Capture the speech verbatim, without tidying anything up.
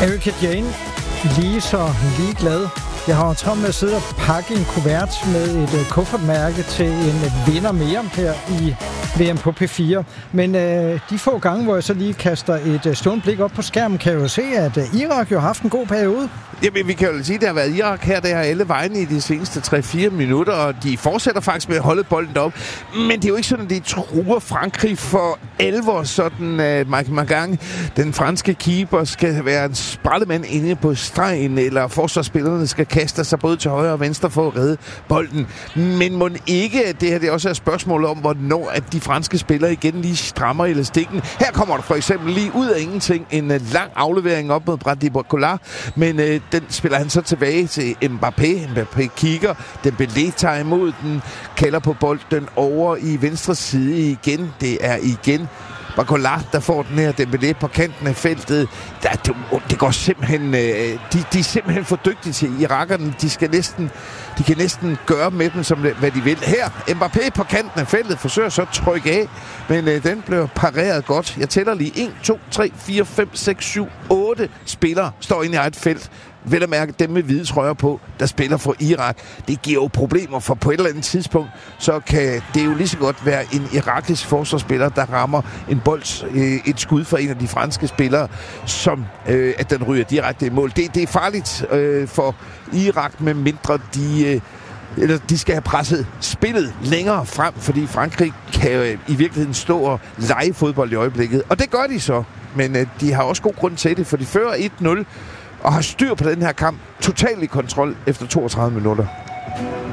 Erika Jane, lige så ligeglad. Jeg har travlt med at sidde og pakke en kuvert med et uh, kuffertmærke til en uh, vinder mere her i V M på P fire. Men uh, de få gange, hvor jeg så lige kaster et uh, stående blik op på skærmen, kan jeg jo se, at uh, Irak jo har haft en god periode. Jamen, vi kan jo sige, at det har været Irak her, der har alle vegne i de seneste tre fire minutter, og de fortsætter faktisk med at holde bolden op. Men det er jo ikke sådan, at de truer Frankrig for alvor, sådan at Mike Magang, den franske keeper, skal være en sprællemand inde på stregen, eller forsvarsspillerne skal kaste sig både til højre og venstre for at redde bolden. Men må ikke, at det her det også er et spørgsmål om, hvornår at de franske spillere igen lige strammer elastikken. Her kommer der for eksempel lige ud af ingenting en lang aflevering op mod Brady Barcola, men øh, den spiller han så tilbage til Mbappé. Mbappé kigger, Dembélé tager imod den, kalder på bolden over i venstre side igen. Det er igen Barcola, der får den her Dembélé på kanten af feltet. Der, det, det går simpelthen... De, de er simpelthen for dygtige til irakerne. De skal næsten... De kan næsten gøre med dem, som hvad de vil. Her, Mbappé på kanten af feltet forsøger så at trykke af, men øh, den blev pareret godt. Jeg tæller lige en, to, tre, fire, fem, seks, syv, otte spillere står inde i eget felt. Vel at mærke dem med hvide trøjer på, der spiller for Irak. Det giver jo problemer, for på et eller andet tidspunkt, så kan det jo lige så godt være en irakisk forsvarsspiller, der rammer en bold, øh, et skud fra en af de franske spillere, som øh, at den ryger direkte i mål. Det, det er farligt øh, for Irak, med mindre de... Øh, eller de skal have presset spillet længere frem, fordi Frankrig kan jo i virkeligheden stå og lege fodbold i øjeblikket. Og det gør de så, men øh, de har også god grund til det, for de fører et nul og har styr på den her kamp totalt i kontrol efter toogtredive minutter.